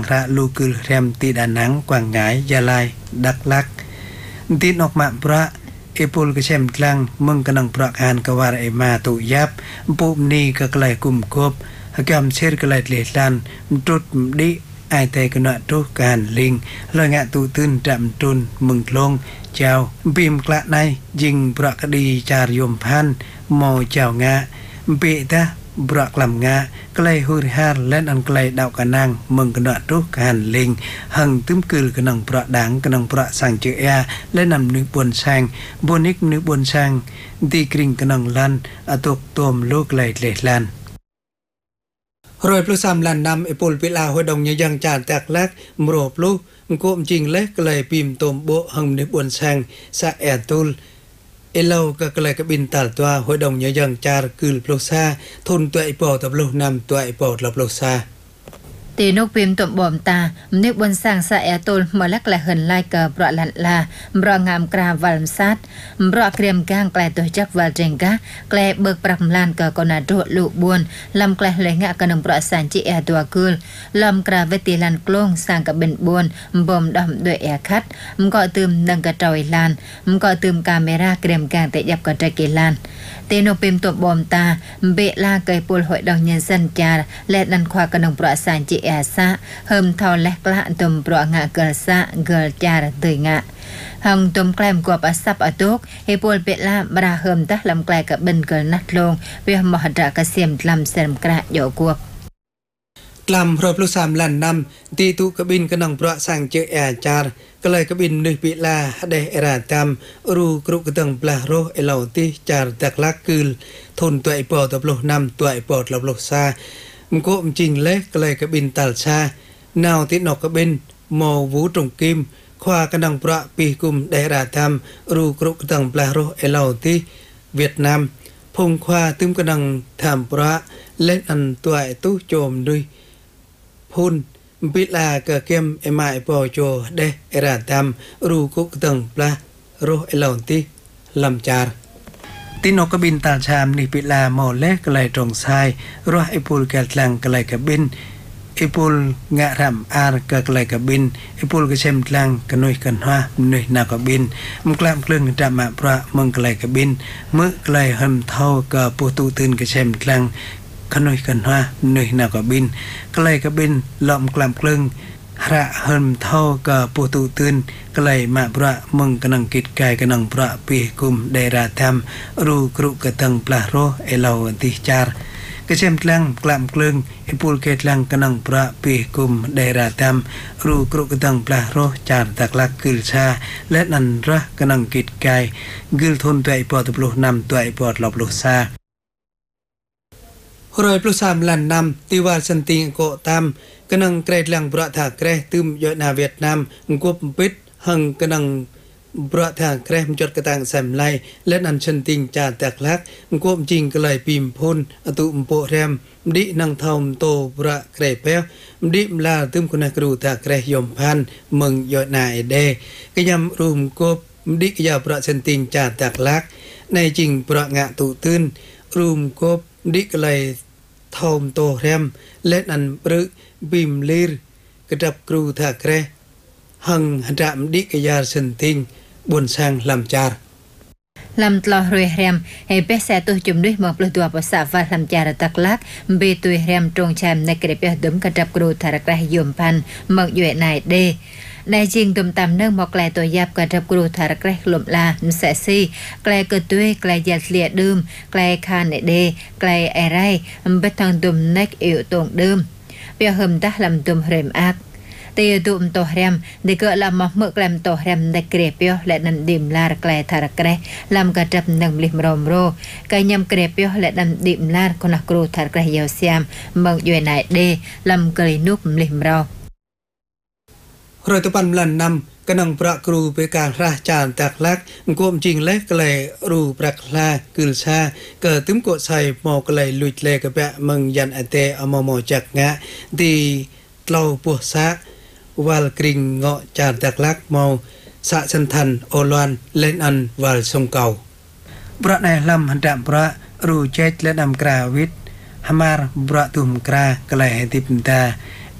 ระลูกึลแรมตีดานังกว่างหงายยาลายดักลักตีนออกมาพระเอปุลกเชมกลางมึงกำลังประการกวาดไอมาตุยับปุบนีก็ไกลกุมกบหากำเชิดก็ไกลเลลันจุดดิไอแต่กนตุการลิงลอยงะตุตื่นจำตุนมึงลงเจ้าปีมกละในยิงประคดีจารยมพันมอเจ้างะเปตะบรักลำงะใกล้หูริฮาร์และอันไกลดาวกันนังมึงกนตุการลิงหังตึมกึลกนังประดังกนังประสังเจอและนำนึกบนแซงบนิกนึกบนแซงตีกริ่งกนังลันอตกตมลูกไกลเลลันรอยพลุสามลันนำไอปุลปิลาหัวดงยังจานแตกแลกมโรปลูกมโกมจริงเล็กเลยพิมตมโบหังนึกบนแซงสะแอตุลเอเลวก็เลยกับบินตัดตัวหัวดงยังจารกึลพลุซาทุนตัวไอปอตับลูกนำตัวไอปอตับลูกซาตีนกพิมตบบอมตาเนกบนสร้างสะแอตุลมาลักและเหินไล่เกอปลอลันลาบรองามกราวัลซัดบรอเกรียมกางแกลตัวจักวัลเจงกะแกลเบิกปรับลานเกอกนาโดลูบวนลำแกลเลยงะกันงปรสันจิแอตัวกุลลำกราเวตีลันกลงสร้างกับเบนบวนบอมดอมด้วยแอคัดมก็ตืมดังกระจอยลานมก็ตืมกาเมราเกรียมกางแต่ยับกระจายลานตีนกพิมตบบอมตาเบลาเกยปุลหอยดองยันสันจารและดันควากันงปรสันจิแอซะเฮิมทอเล็กละตุมปลงะเกลซะเกลจาร์ตึงะหังตุมแกลมกวบอัสับอตุกเฮปวลเปลาบราเฮิมตะลำแกลกับเบนเกลนัดลงเวียมหดากระเสียมลำเสริมกระโยกวบกลำรบลุสามลันนำตีตุกบินกนังประสังเจอแอจารก็เลยกบินนึกปิลาเดเอราตามรูกรุกตังปลาโรเอลาติจารตักลักกึลทนตัวไอปอตับลุนำตัวไอปอดลับลุซามโกมจริงเล็กก็เลยกบินตัลชานาวตินอกกบินมอวูตรงกิมควากนังประปีกุมเดราตามรูกรุกตังปลาโรเอลาติเวียดนามพงควาตึมกนังทำประเล่นอันตัวไอตู้โจมด้วยพุนปิลาเกเกมเอมาไอปอโจเดเอราตามรูกุกตังปลาโรเอลาติลำจารตินกบินตาชามนิปิลาโมเล็กไกลตรงไซรอไอปูลแกลลังไกลกบินไอปูลงะรำอาร์กไกลกบินไอปูลกเชมลังกนุยกันว่านุยนากบินมุกลามเครื่องจำมาพระมึงไกลกบินมือไกลหันเท่ากับปูตูตื่นกเชมลังขนุยกันว่านุยนากบินไกลกบินลอมกลามเครื่องหระเฮิมเท่ากับปูตูตื่นไกลมาพระมึงกนังกิดกายกนังพระปีกุมเดราธรรมรูกรุกตังปลาโรเอลาวติจารกระเชมลังกลามเครื่องไอปูลเกตลังกนังพระปีกุมเดราธรรมรูกรุกตังปลาโรจารตักลักกึลชาและนันระกนังกิดกายกึลทนตัวไอปอดตบลุนำตัวไอปอดหลบลุซารอยพลุสามลันนำติวาสันติงโกตามกนังเกรดลังประทาเกรตึมยอนาเวียดนามกบปิดหังกนังประทาเกรมจดกระตังแซมไลและนันชันติงจาแตกลักกบจริงก็เลยปีมพลอตุมโปแรมดินังทอมโตประเกรเปลดิมลาตึมคุณกรูตาเกรยมพันมึงยอนาเอเดกยำรูมกบดิกยาประชันติงจาแตกลักในจริงประงะตุตื้นรูมกบดิกเลยทอมโตแรมและนันปรึบิมลีร์กระดับครูทาเกรหังหันดามดิกยาสันติงบนสร้างลำจารลำตลอรวยแรมให้เปแสตัวจุ่มด้วยมองปลุกตัวภาษาฟ้าลำจารตักลักเบตุยแรมตรงแชมในกระเปียดมกระดับครูทารกระยมพันเมืองอยู่ในเดในจริงตุ่มตำเนื่องมอกแกลตัวยับกระดับครูทารกระลมลาเสซีแกลกระตุ้ยแกลยัดเลียดื่มแกลคานในเดแกลไอไรเบทังตุ่มเน็กอิวตรงดื่มเปียหึมตะลำตุ่มเรมอักเตียตุ่มโตแรมเด็กลำมเมื่อแกลมโตแรมในเกรเปียวและนันดิมลาแกลทารกระลำกระดับหนึ่งลิมรอมโรกายำเกรเปียวและนันดิมลาคนครูทารกระเยาวเซียมเมืองอยู่ในเดลำกลีนุกลิมรอรอยตะปันลันนำกนังประครูไปการราชาตักลักกวมจริงและกเลยรูประคลากึลชาเกิดตึมโกใส่หมอกเลยลุยเลกแปะมึงยันอเตอมอมจักงะดีเล่าปัวซะวาลกริงเงาะจานตักลักเมาสะชันทันโอลอนเล่นอันวาลทรงเก่าประในลำหันดำประรูเจตและดำกราวิทหามารประตุมกรากลายให้ติปตา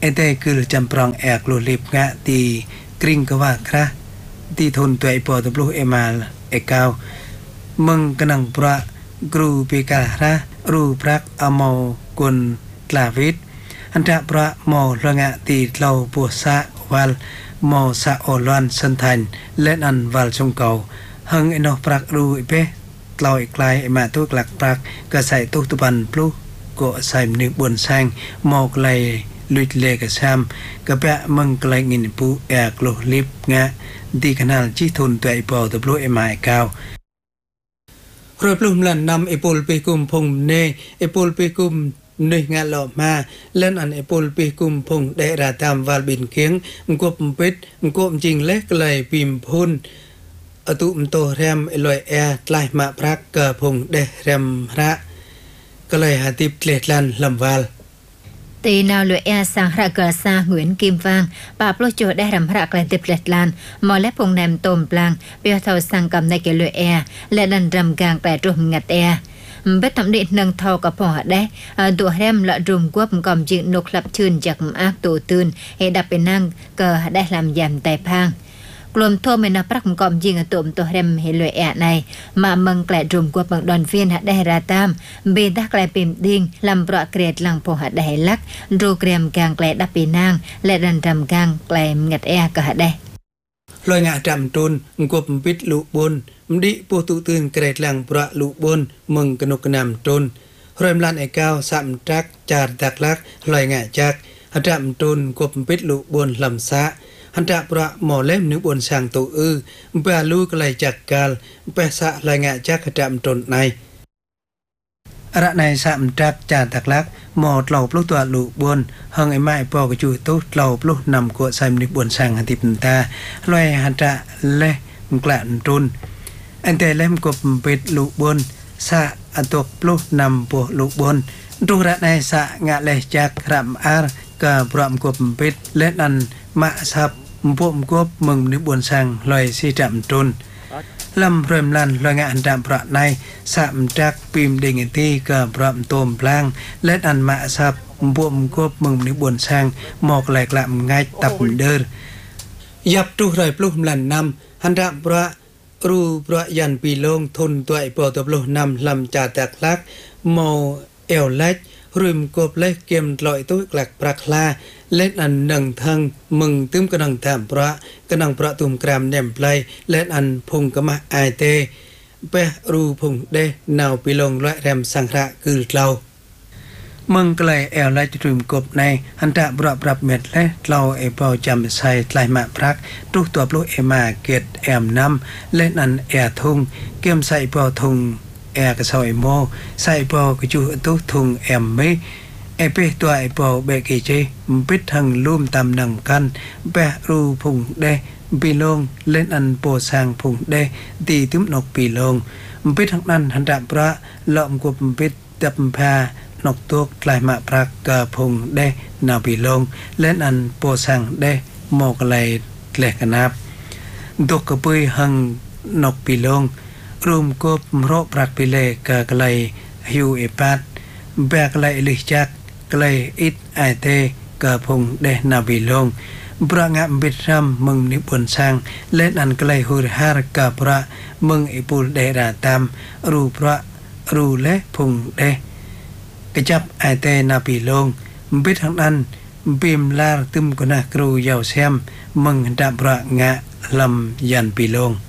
แต่คือจำปรองแอกโลลิบงะตีกริ้งก็ว่าครับที่ทนตัวไอปอตบลูเอมาลเอกาวมึงกนังประกรูปีการะรูปรักอมอกุลกลาวิดอันตะประมอระงะตีเราปัวสะวัลมอสะโอลอนสันทันและอันวัลชงเก่าหังไอนอปรักรูอีเปเราอีกลายไอมาตุกหลักปรักก็ใส่ตุกตุบันปลุก็ใส่นึกบนแซงมอไกลลุยเลกซ้ำก็แปะมึงไกลเงินปูแอกโลลิบงะดีขนาดจีทุนตัวไอปอตบลูเอมาเก้ารถปลุ่มลันนำไอปูลปีกุมพงเนไอปูลปีกุมหน่วยงานหล่อมาเล่นอันไอปูลปีกุมพงได้ราตามวาลบินเคียงกบปิดกบจริงเล็กเลยปิมพุนอตุมโตแรมไอลอยแอร์ไล่มาพรักกะพงได้แรมระก็เลยหาติบเกล็ดลันลำวาลตีนาวลวยแอสังหระเกษาเหมือนกิมฟางป่าปลุกโจได้รำพระกลายติบเล็ดลานมอและพงแนมตมปลางเปียวเท่าสังกำในเกลวยแอและดันรำกลางแปดรุ่มงัดแอเบ็ดทำดิหนึ่งทอกับพอได้ตัวแรมละรุมกวบกอมจินกลับชื่นจากอักตัวตื่นให้ดับไปนั่งก็ได้ลำยำแต่พังกลุ่มโทเมนาปรักกอมยิงตัวเรมเฮลวยแอในมาเมืองแกลรุมกวบดอนเฟียนได้ราตามเบดากลายเป็นดิ่งลำประเกรดลังพอได้ลักรูเกรียมกลางแกลดับไปนั่งและดันรำกลางแกลงัดแอก็ได้ลอยงาจำตุนกบปิดลุบนมดิปูตุตื่นเกรดลังประลุบนมึงกนกนำตุนเริ่มลันไอเก้าสามจักจาร์ดักลักลอยงาจักจำตุนกบปิดลุบนลำซะหันตะประหมอเล่มนึกบนช่างตัวเปลูกไหลจากกาลเปสะลายงะจักจำตนในระในสามจักจานตักลักหมอเหล่าปลุกตัวลูกบนหังไอไม้ปอกระจุยตุเหล่าปลุกนำกวดใส่นึกบนช่างหันติปตาลอยหันตะเล่มกลั่นตุนอันแต่เล่มกบเป็ดลูกบนสะอันตกปลุกนำปวลูกบนตุระในสะงะเลยจากรำอาร์กะพร้อมกบเป็ดเล่นอันมะซับพวกกบมึงนึกบนช่างลอยสีจำตุนลำเริ่มลันลอยงานดำประในสามจักปีมเด้งที่ก็พร้อมโตมพลางและอันมาซับพวกกบมึงนึกบนช่างหมอกแหลกละง่ายตับเดินยับตุไรปลุกลันนำหันดำประรูประยันปีลงทนตัวไอปอตบลุนำลำจ่าตักลักโมเอลเล็กรวมกบเล็กเกมลอยตุ้ยกลักปรักลาเล่นอันหนังทังมึงตึมกระดังแถมพระกระดังพระตุ่มกรามแนมไพลเล่นอันพงกะมาไอเตเปรูพงเดนาวปีลงและแรมสังระคือเรามึงไกลแอลไลจุดกบในอันตะปรับปรับเม็ดและเราไอเปาจำใส่ไลมาพรักทุกตัวปลุกเอมาเกตแอมน้ำเล่นอันแอทุงเกมใส่เปาทุงแอร์กระสอยโมใส่ปอกระจุตุทุงแอมไม่ไอเปตัวไอปอเบกเจปิดทางลุ่มตำหนังกันแปะรูพุงเดปีลงเล่นอันโปสางพุงเดตีตุ้มนกปีลงปิดทางนั้นหันดับพระลอมกบปิดดับพานกตัวกลายมาพรักกระพุงเดนาปีลงเล่นอันโปสางเดโมกไหลแหลกนับดกกระปุยหังนกปีลงรูมกบโรปรักปิเลกะกะไลฮิวเอปัดแบกไลลิจักกะไลอิดไอเตกะพงเดนาบิลงประงะบิดรัมมึงนิบนช่างเล่นอันกะไลฮูรฮาร์กะพระมึงอิปุลเดราตามรูพระรูและพงเดกะจับไอเตนาบิลงบิดทางนั้นบิมลาร์ตึมกนะครูยาวแซมมึงดับประงะลำยันปีลง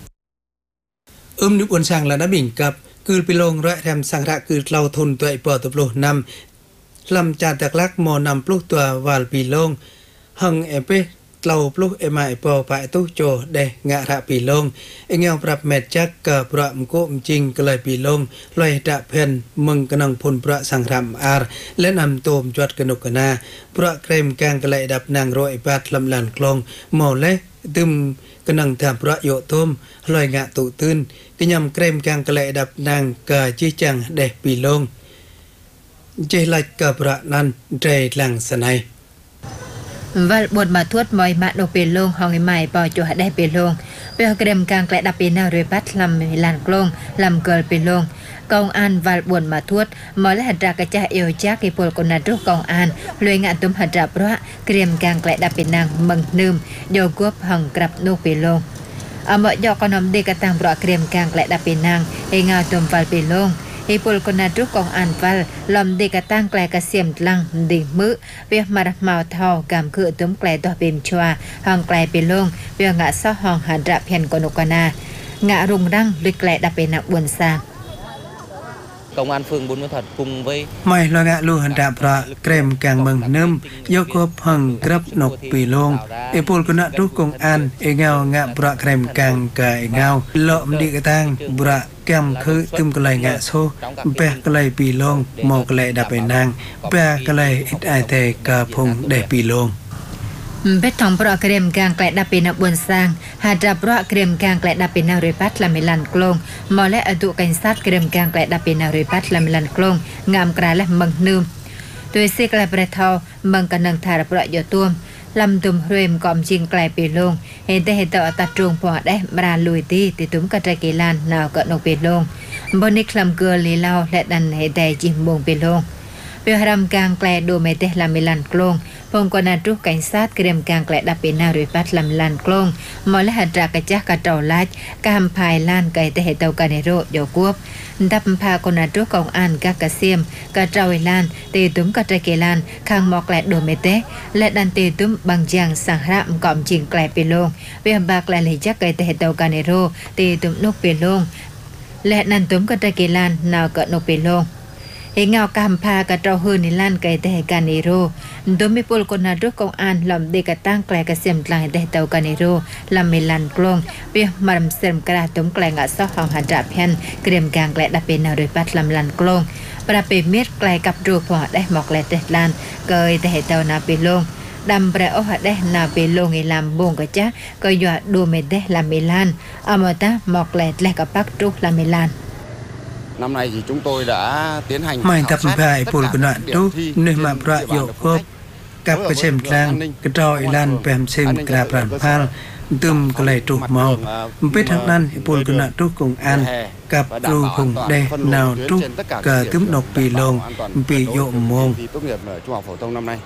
นึกบนช่างและนับบิ่งกับคือปีลงและแรมสังระคือเราทนตัวไอปอตบโลนำลำจาตักลักมอนำปลุกตัววาลปีลงหังเอเปเราปลุกเอมาไอปอไปตู้โจเดงะระปีลงเอเงาปรับเม็ดจักกับประมโกมจริงกลายปีลงลอยตะเพนมึงกนังพลประสังรำอาร์และนำโตมจวดกนกนาประเกรมกางกลายดับนางโรยปัดลำลานคลองหมอเละตึมกนังทำประโยชน์ต้มลอยงะตุตื่นกยำเกรมกางกลายดับนางกาจีจังเดปีลงเจลัยกับประนันใจหลังสนัยวัลบทมาทวดมอยมาโดเปลงห้องใหม่ปอจัวได้เปลง Bèo kem càng lại đạp bên nào rồi bắt làm làn clong làm cờ bên lông công an và buồn mà thuốc mới là hạt ra cái cha yêu chắc cái bồn con nát công an luyện ngạn tôm hạt ra bữa kem càng lại đạp bên nàng mừng nương do cướp hằng gặp nô bên lông ở mọi do con nằm đi cái tàng bữa kem càng lại đạp bên nàng hay ngao tôm vào bên lông hay bồn con nát công an và làm đi cái tàng lại cái xiêm lăng đỉnh mứ việc mà đặt màu thau cảm cự tôm lại đỏ bên choa hằng lại bên lông việc ngã sau hằng hạt ra phèn con nô cana ngã rung răng lịch lại đạp bên nàng buồn sang công an phường Buôn Ma Thuột cùng với mai lo ngạ lu hàn đạp ra kem càng mừng nâm do cốp hằng grab nọc pì lông epol có nạ trúc công an ngao ngạ bra kem càng cài ngao lọm đi cái tang bra kem khứ tum cái lại ngạ số pe cái lại pì lông màu cái lại đạp bên nàng pe cái lại ít ai tề cà phùng để pì lông Bết thong bro krem gang klek dapin nak buồn sang hada bro krem gang klek dapin nak repat lamilan klong mole adu cảnh sát krem gang klek dapin nak repat lamilan klong ngam kra leh meng num tui se klek brethau meng kanang thar bro yo tuom lam tum rem kom jing klek pi long hente hente ta trung po deh mra lui ti tum ka tra kilan naw ka nok pi long bonik lam girl li lao le dan hente jim bong pi long Bèo haram càng klek đồ mê teh làm milan klong phong quan an trúc cảnh sát krem càng klek đạp bên nào rồi bắt làm milan klong mọi là hạt ra cái chắc cả trầu lách cam phai lan cái teh hệ tàu canero dầu cuốc đắp pha quan an trúc công an các cái xiêm cả trầu lan tê túm cả trai kê lan khang mọc klek đồ mê teh lệ đàn tê túm bằng giang sang rạm cọm chỉnh klek pilong bèo bạc lại lấy chắc cái teh hệ tàu canero tê túm nốt pilong lệ đàn túm cả trai kê lan nào cỡ nốt pilong hệ ngao cam pha cả trâu hơn ní lan cái teh canero đối với pol con nát công an làm để cả tăng klek cái xiêm lại teh tàu canero làm milan klong bia maram xem cả tống klek ngã sau hòng hạt rạp hen krem càng klek đạp bên nào rồi bắt làm lan klong và đạp bên miết klek cặp rùa phò đây mọc lẹ teh lan cười teh tàu na pilong đâm bè ô hạt đây na pilong ấy làm bông cái chá coi dọa đua mệt đây làm milan amata mọc lẹ lẹ cả bắc trúc làm milan. Năm nay thì chúng tôi đã tiến hành mai tập bài pol của nạn trúc nơi mà bra yo cốp cặp cái xem trang cái trò lan bèm xem grab ran pal tum cái lại trục màu biết thằng nan pol của nạn trúc cùng an cặp ru cùng đây nào trúc cả túm nọc pì lông pì dụ mông thi tốt nghiệp trung học phổ thông năm nay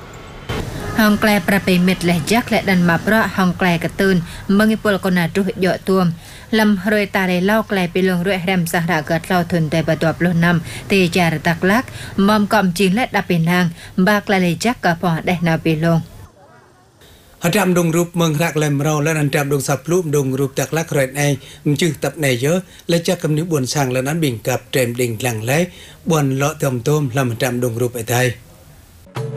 hong klek pra pe met leh jak leh dan ma pra hong klek ka tun mangipol ko na tu yo tuom lam roi ta le lau klek pe long roi rem sa ra gat lau thun te ba top lo nam te jar tak lak mom kom jing let da pe nang ba klek le jak ka po deh na pe long หจำดงรูปเมืองรักแลมเราและนันจำดงสับรูปดงรูปจากลักเรนไอมันจึงตับในเยอะและจะกำนิ้วบวนสั่งและนั้นบิ่งกับเตรมดิ่งหลังไหลบวนเลาะเติมต้มลำจำดงรูปไอไทย